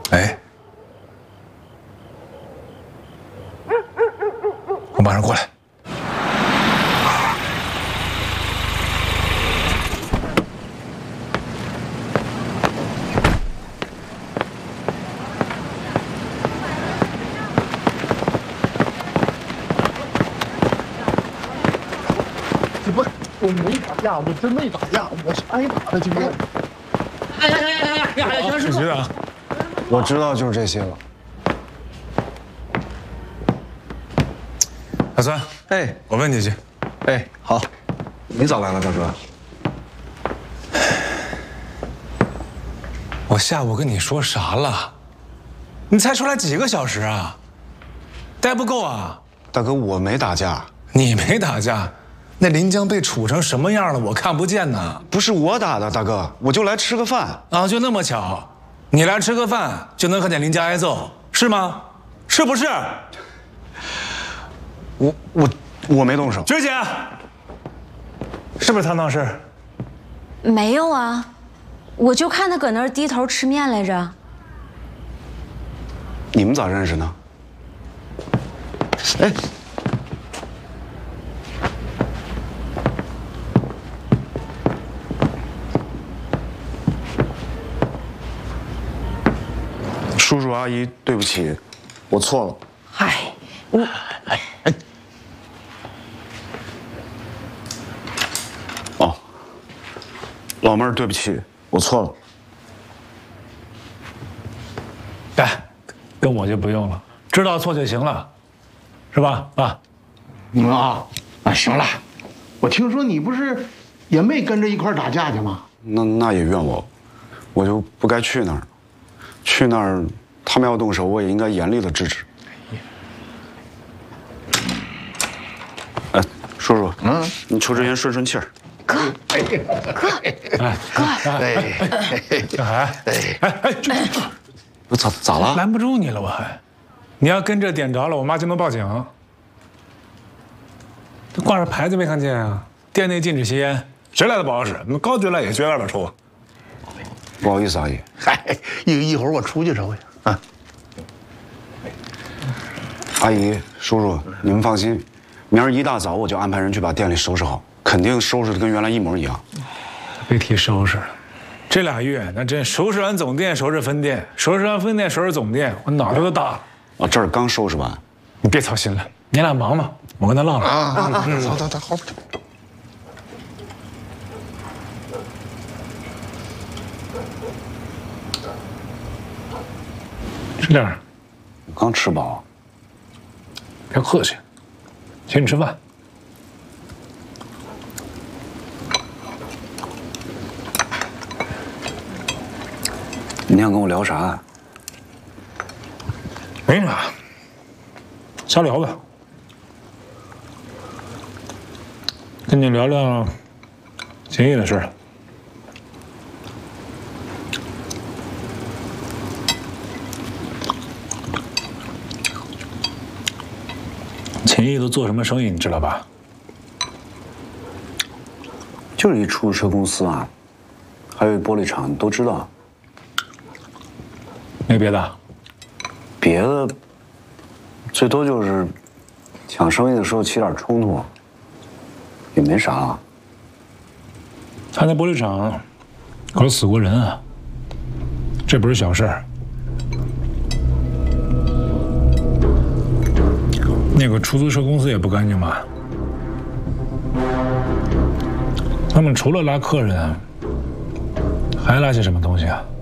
哎，我马上过来。 我没打架，我真没打架，我是挨打的，今天。 行，局长， 我知道就是这些了。 大孙， 哎， 我问你句， 哎，好，你早来了，大哥。 我下午跟你说啥了？你才出来几个小时啊？待不够啊？ 大哥，我没打架。 你没打架？那临江被处成什么样了？我看不见呢。 不是我打的，大哥，我就来吃个饭啊，就那么巧，你来吃个饭就能看见临江挨揍，是吗？是不是？ 我没动手。 菊姐，是不是他闹事？ 没有啊，我就看他搁那儿低头吃面来着。 你们咋认识呢？哎。叔叔阿姨，对不起，我错了。 嗨，你哦，老妹儿，对不起，我错了。 哎，跟我就不用了，知道错就行了，是吧，爸？ 行了，我听说你不是也没跟着一块打架去吗？ 那也怨我，我就不该去那儿。去那儿，他们要动手，我也应该严厉的制止。哎，叔叔，你抽支烟顺顺气儿。 哥， 小海， 咋了？ 拦不住你了，我还，你要跟这点着了，我妈就能报警。这挂着牌子没看见啊？店内禁止吸烟，谁来都不好使。那高局来也去外边抽。 不好意思，阿姨。 嗨，一会儿我出去瞅去啊。 阿姨、叔叔，你们放心，明儿一大早我就安排人去把店里收拾好，肯定收拾的跟原来一模一样。 别提收拾了，这俩月那真收拾完总店，收拾分店，收拾完分店，收拾总店，我脑袋都大了。 啊，这儿刚收拾完， 你别操心了，你俩忙嘛，我跟他唠唠。 走，后边去。 吃点儿， 我刚吃饱。 别客气，请你吃饭。 你想跟我聊啥啊？ 没啥，瞎聊呗。跟你聊聊秦毅的事儿。秦毅都做什么生意，你知道吧？ 就是一出租车公司啊，还有一玻璃厂，你都知道。 没别的？ 别的，最多就是抢生意的时候起点冲突，也没啥。 他那玻璃厂可死过人啊，这不是小事儿。那个出租车公司也不干净吧？他们除了拉客人，还拉些什么东西啊？